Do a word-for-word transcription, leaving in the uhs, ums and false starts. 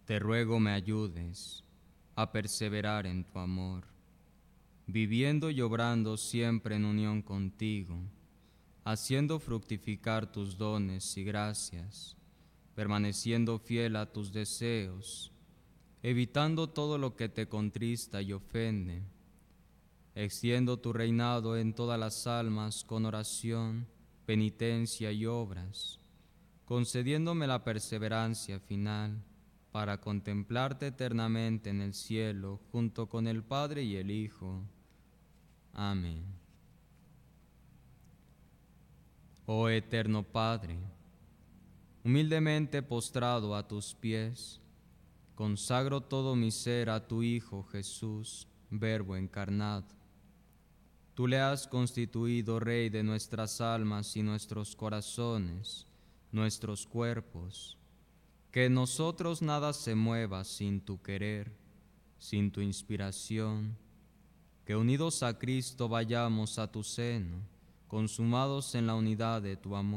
Te ruego me ayudes a perseverar en tu amor, viviendo y obrando siempre en unión contigo, haciendo fructificar tus dones y gracias, permaneciendo fiel a tus deseos, evitando todo lo que te contrista y ofende, extiendo tu reinado en todas las almas con oración, penitencia y obras, concediéndome la perseverancia final para contemplarte eternamente en el cielo junto con el Padre y el Hijo. Amén. Oh eterno Padre, humildemente postrado a tus pies, consagro todo mi ser a tu Hijo Jesús, Verbo encarnado. Tú le has constituido Rey de nuestras almas y nuestros corazones, nuestros cuerpos. Que en nosotros nada se mueva sin tu querer, sin tu inspiración. Que unidos a Cristo vayamos a tu seno, consumados en la unidad de tu amor.